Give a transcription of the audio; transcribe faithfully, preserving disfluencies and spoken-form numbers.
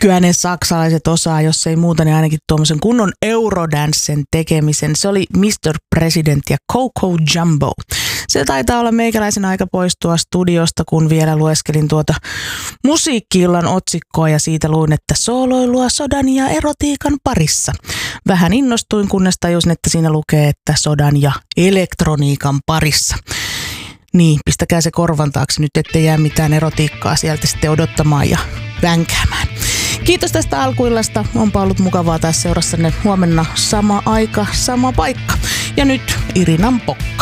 Kyllä ne saksalaiset osaa, jos ei muuta, niin ainakin tuommoisen kunnon Eurodancen tekemisen. Se oli mister President ja Coco Jumbo. Se taitaa olla meikäläisen aika poistua studiosta, kun vielä lueskelin tuota musiikki-illan otsikkoa ja siitä luin, että sooloilua sodan ja erotiikan parissa. Vähän innostuin, kunnes tajusin, että siinä lukee, että sodan ja elektroniikan parissa. Niin, pistäkää se korvan taakse nyt, ettei jää mitään erotiikkaa sieltä sitten odottamaan ja vänkäämään. Kiitos tästä alkuillasta. Onpa ollut mukavaa taas seurassanne. Huomenna sama aika, sama paikka. Ja nyt Irinan pokka.